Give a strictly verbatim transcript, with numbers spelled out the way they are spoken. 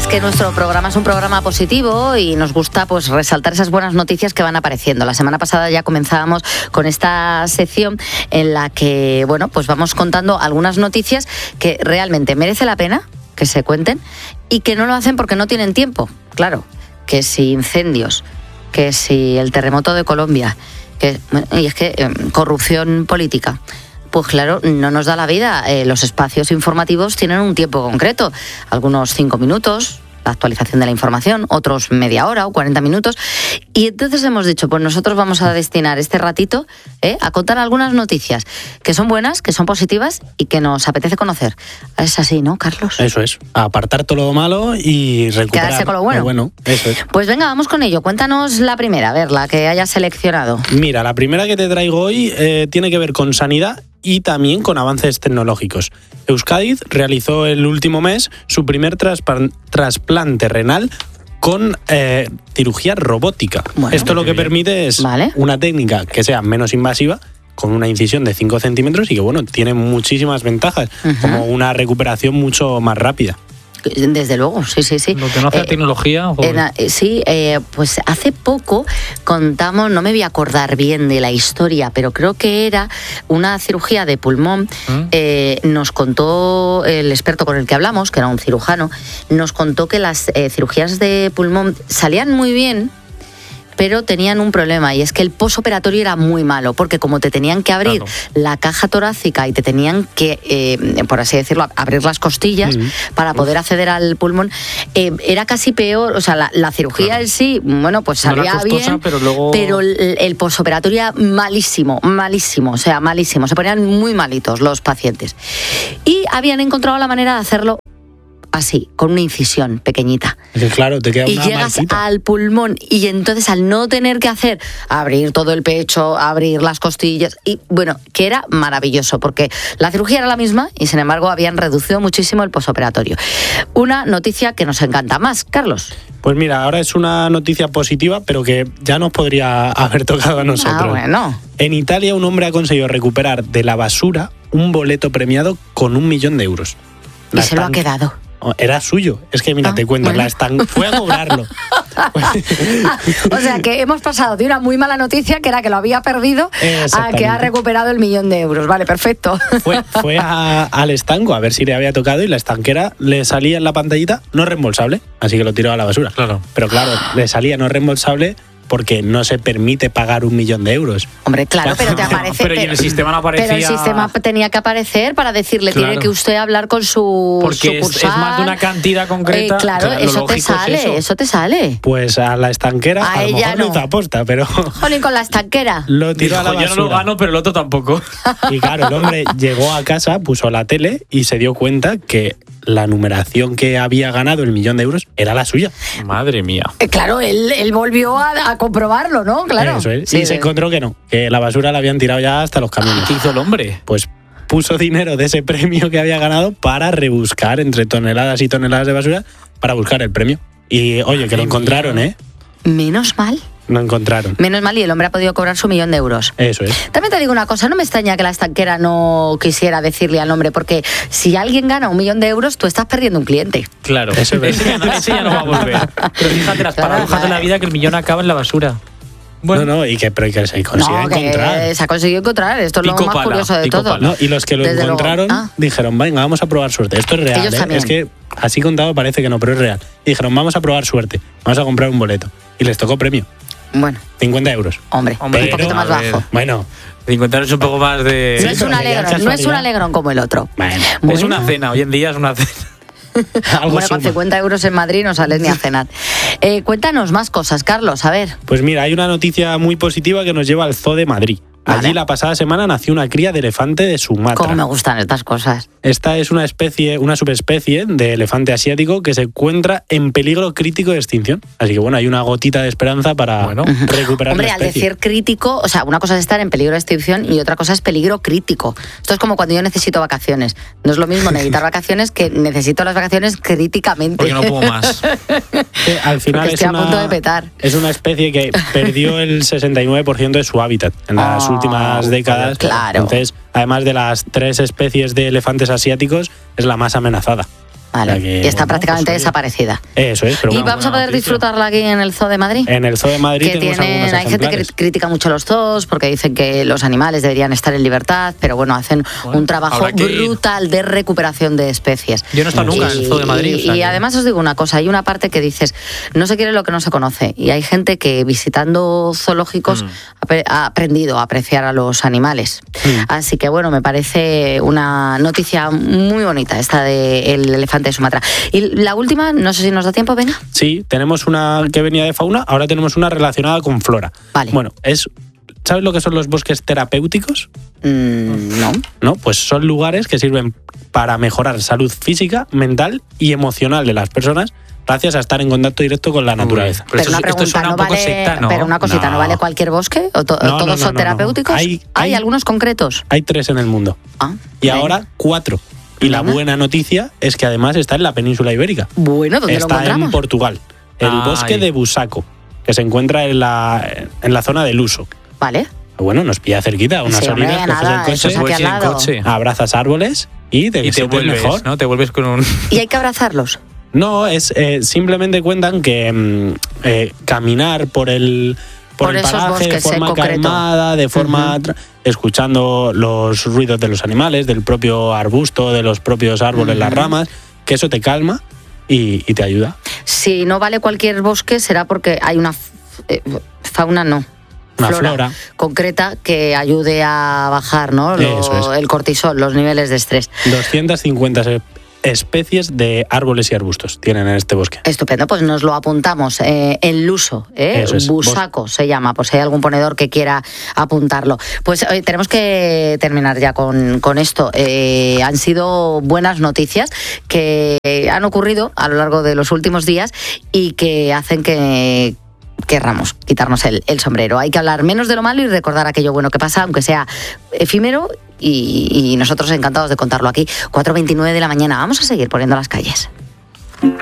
que nuestro programa es un programa positivo y nos gusta pues resaltar esas buenas noticias que van apareciendo. La semana pasada ya comenzábamos con esta sección en la que, bueno, pues vamos contando algunas noticias que realmente merece la pena que se cuenten y que no lo hacen porque no tienen tiempo. Claro, que si incendios, que si el terremoto de Colombia, que, y es que eh, corrupción política. Pues claro, no nos da la vida. Eh, los espacios informativos tienen un tiempo concreto, algunos cinco minutos, la actualización de la información, otros media hora o cuarenta minutos. Y entonces hemos dicho, pues nosotros vamos a destinar este ratito eh, a contar algunas noticias que son buenas, que son positivas y que nos apetece conocer. Es así, ¿no, Carlos? Eso es, apartar todo lo malo y recuperar quedarse con lo bueno. lo bueno. Eso es. Pues venga, vamos con ello. Cuéntanos la primera, a ver, la que hayas seleccionado. Mira, la primera que te traigo hoy eh, tiene que ver con sanidad y también con avances tecnológicos. Euskadi realizó el último mes su primer traspa- trasplante renal con eh, cirugía robótica. Bueno, Esto lo que bien. permite es ¿Vale? una técnica que sea menos invasiva, con una incisión de cinco centímetros y que, bueno, tiene muchísimas ventajas, uh-huh. como una recuperación mucho más rápida. Desde luego, sí, sí, sí. Lo que no hace eh, tecnología. En, sí, eh, pues hace poco contamos, no me voy a acordar bien de la historia, pero creo que era una cirugía de pulmón. ¿Mm? Eh, nos contó el experto con el que hablamos, que era un cirujano, nos contó que las eh, cirugías de pulmón salían muy bien, pero tenían un problema, y es que el posoperatorio era muy malo, porque como te tenían que abrir claro. la caja torácica y te tenían que, eh, por así decirlo, abrir las costillas mm. para poder acceder al pulmón, eh, era casi peor. O sea, la, la cirugía claro. en sí, bueno, pues salía no costosa, bien, pero, luego... pero el, el posoperatorio era malísimo, malísimo, o sea, malísimo. Se ponían muy malitos los pacientes. Y habían encontrado la manera de hacerlo así, con una incisión pequeñita. Que claro, te queda y una llegas marquita. al pulmón y entonces al no tener que hacer abrir todo el pecho, abrir las costillas, y bueno, que era maravilloso porque la cirugía era la misma y sin embargo habían reducido muchísimo el posoperatorio. Una noticia que nos encanta más, Carlos. Pues mira, ahora es una noticia positiva, pero que ya nos podría haber tocado a nosotros. Ah, bueno. En Italia un hombre ha conseguido recuperar de la basura un boleto premiado con un millón de euros. La y se lo ha quedado. Era suyo. Es que, mira, ah, te cuento, bueno. la estan... fue a cobrarlo. O sea, que hemos pasado de una muy mala noticia, que era que lo había perdido, a que ha recuperado el millón de euros. Vale, perfecto. Fue, fue a, al estanco a ver si le había tocado y la estanquera le salía en la pantallita no reembolsable, así que lo tiró a la basura. Claro. Pero claro, le salía no reembolsable porque no se permite pagar un millón de euros. Hombre, claro, pero te aparece... pero, pero y en el sistema no aparecía... Pero el sistema tenía que aparecer para decirle, claro. tiene que usted hablar con su porque sucursal. Es, es más de una cantidad concreta. Eh, claro, claro, eso te sale, es eso. eso te sale. Pues a la estanquera, a, a lo mejor no. lo hizo aposta, pero... Jolín, con la estanquera. Lo tiró Dijo, a la basura. Yo no lo gano, pero el otro tampoco. Y claro, el hombre llegó a casa, puso la tele y se dio cuenta que la numeración que había ganado el millón de euros era la suya. Madre mía. Eh, claro, él, él volvió a, a comprobarlo, ¿no? Claro. Eso es. Sí, y se encontró que no, que la basura la habían tirado ya hasta los camiones. ¿Qué hizo el hombre? Pues puso dinero de ese premio que había ganado para rebuscar entre toneladas y toneladas de basura para buscar el premio. Y oye, que lo encontraron, ¿eh? Menos mal. No encontraron. Menos mal, y el hombre ha podido cobrar su millón de euros. Eso es. También te digo una cosa, no me extraña que la estanquera no quisiera decirle al hombre, porque si alguien gana un millón de euros, tú estás perdiendo un cliente. Claro, eso es ese, ya no, ese ya no va a volver. Pero fíjate, las Claro, paradojas de la vida, que el millón acaba en la basura. Bueno. No, no, y que, pero y que se consigue no, encontrar. Que se ha conseguido encontrar, esto es Pico lo más pala, curioso de todo. pala. No, y los que lo Desde encontraron ah. dijeron, venga, vamos a probar suerte. Esto es real, Ellos ¿eh? también. Es que así contado parece que no, pero es real. Y dijeron, vamos a probar suerte, vamos a comprar un boleto. Y les tocó premio. Bueno. cincuenta euros. Hombre, Hombre un poquito más bajo. Bueno. cincuenta euros es un poco más de... No es un alegrón, no es un alegrón como el otro. Bueno. Bueno. Es una cena, hoy en día es una cena. Algo bueno, suma. con cincuenta euros en Madrid no sales ni a cenar. Eh, cuéntanos más cosas, Carlos, a ver. Pues mira, hay una noticia muy positiva que nos lleva al Zoo de Madrid. Vale. Allí la pasada semana nació una cría de elefante de Sumatra. Cómo me gustan estas cosas. Esta es una especie, una subespecie de elefante asiático que se encuentra en peligro crítico de extinción. Así que bueno, hay una gotita de esperanza para bueno. recuperar Hombre, la al especie. decir crítico, o sea, una cosa es estar en peligro de extinción y otra cosa es peligro crítico. Esto es como cuando yo necesito vacaciones. No es lo mismo necesitar vacaciones que necesito las vacaciones críticamente. Porque no puedo más. Que al final Porque es estoy una, a punto de petar. es una especie que perdió el sesenta y nueve por ciento de su hábitat en las Oh, últimas décadas. Claro. Entonces, además de las tres especies de elefantes asiáticos, es la más amenazada. Vale. O sea que, y está bueno, prácticamente pues, oye, desaparecida. Eso es. Pero Y bueno, vamos a buena poder noticia. disfrutarla aquí en el Zoo de Madrid. en el Zoo de Madrid Que tenemos tienen, algunos hay gente que ejemplares. critica mucho los zoos porque dicen que los animales deberían estar en libertad, pero bueno, hacen Bueno, un trabajo habrá que ir. brutal de recuperación de especies. Yo no he estado nunca en el Zoo de Madrid. Y, o sea y que- además os digo una cosa, hay una parte que dices, no se quiere lo que no se conoce. Y hay gente que visitando zoológicos Mm. ha pre- ha aprendido a apreciar a los animales. Mm. Así que bueno, me parece una noticia muy bonita esta del elefante de Sumatra. Y la última, no sé si nos da tiempo, venga. Sí, tenemos una que venía de fauna, ahora tenemos una relacionada con flora. Vale. Bueno, es ¿sabes lo que son los bosques terapéuticos? Mm, no. ¿No? Pues son lugares que sirven para mejorar salud física, mental y emocional de las personas gracias a estar en contacto directo con la naturaleza. Pero eso- una esto pregunta, suena ¿no un poco vale, secta, ¿no? pero una cosita, ¿no, No. vale cualquier bosque? ¿O, to- No, todos no, no, son no, no. terapéuticos? Hay- ¿Hay hay- algunos concretos? Hay tres en el mundo Ah, y venga. ahora cuatro. Y la Venga. buena noticia es que además está en la península ibérica. Bueno, ¿dónde lo Está encontramos? en Portugal, el Ay. bosque de Busaco, que se encuentra en la, en la zona del Uso. Vale. Bueno, nos pilla cerquita, unas Sí, hombre, horitas, coges nada, el eso coche, es aquí Puedes al ir en lado. coche. abrazas árboles y te, Y te sientes vuelves, mejor. ¿no? Te vuelves con un... ¿Y hay que abrazarlos? No, es eh, simplemente cuentan que mm, eh, caminar por el por, Por el esos paraje de bosques en forma concreto. calmada, de forma Ujú. tra- escuchando los ruidos de los animales, del propio arbusto, de los propios árboles, las Ujú. ramas, que eso te calma y, y te ayuda. Si no vale cualquier bosque, será porque hay una f- eh, fauna, no. Una flora. concreta que ayude a bajar, ¿no? Lo- Eso es. el cortisol, los niveles de estrés. doscientas cincuenta se- especies de árboles y arbustos tienen en este bosque. Estupendo, pues nos lo apuntamos. Eh, en Luso, ¿eh? Eso es. Busaco se llama, pues si hay algún ponedor que quiera apuntarlo. Pues eh, tenemos que terminar ya con, con esto. Eh, han sido buenas noticias que han ocurrido a lo largo de los últimos días y que hacen que querramos quitarnos el, el sombrero. Hay que hablar menos de lo malo y recordar aquello bueno que pasa, aunque sea efímero, y, y nosotros encantados de contarlo aquí. cuatro veintinueve de la mañana. Vamos a seguir poniendo las calles.